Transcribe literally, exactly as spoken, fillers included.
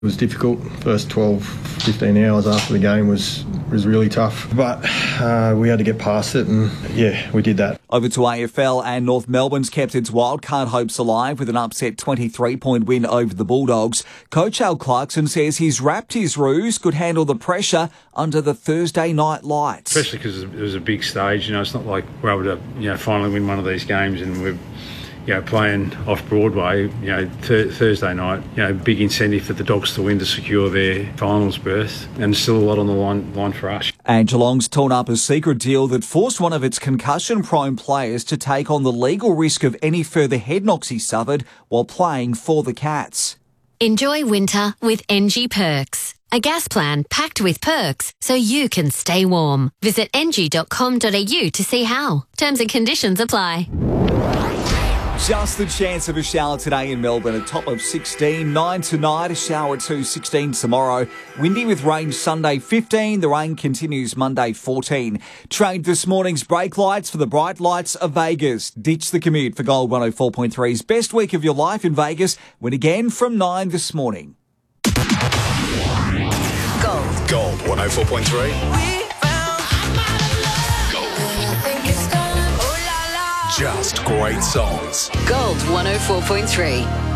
It was difficult. First twelve, fifteen hours after the game was was really tough. But uh, we had to get past it, and yeah, we did that. Over to A F L, and North Melbourne's kept its wildcard hopes alive with an upset twenty-three point win over the Bulldogs. Coach Al Clarkson says he's wrapped his Roos could handle the pressure under the Thursday night lights. Especially because it was a big stage. You know, it's not like we're able to, you know, finally win one of these games and we're, you know, playing off Broadway, you know, th- Thursday night, you know, big incentive for the Dogs to win to secure their finals berth, and still a lot on the line, line for us. And Geelong's torn up a secret deal that forced one of its concussion-prone players to take on the legal risk of any further head knocks he suffered while playing for the Cats. Enjoy winter with N G Perks, a gas plan packed with perks so you can stay warm. Visit n g dot com dot a u to see how. Terms and conditions apply. Just the chance of a shower today in Melbourne, a top of sixteen, nine tonight, a shower at two, sixteen tomorrow. Windy with rain Sunday fifteen, the rain continues Monday fourteen. Trade this morning's brake lights for the bright lights of Vegas. Ditch the commute for Gold one oh four point three's best week of your life in Vegas. Win again from nine this morning. Gold. Gold one oh four point three. Just great songs. Gold one oh four point three.